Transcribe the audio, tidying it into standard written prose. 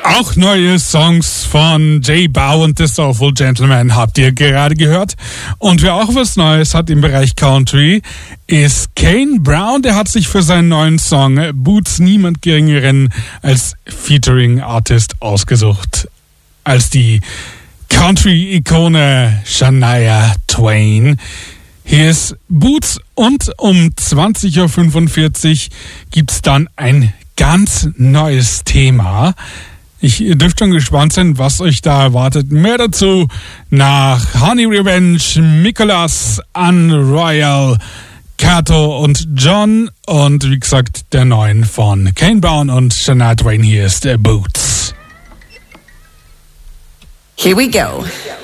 Auch neue Songs von J Bow und The Soulful Gentleman habt ihr gerade gehört. Und wer auch was Neues hat im Bereich Country, ist Kane Brown. Der hat sich für seinen neuen Song Boots niemand Geringeren als Featuring Artist ausgesucht als die Country-Ikone Shania Twain. Hier ist Boots und um 20.45 Uhr gibt's dann ein ganz neues Thema. Ihr dürft schon gespannt sein, was euch da erwartet. Mehr dazu nach Honey Revenge, Nicholas, Unroyal, Kato und John. Und wie gesagt, der neuen von Kane Brown und Shania Twain. Hier ist Boots. Here we go.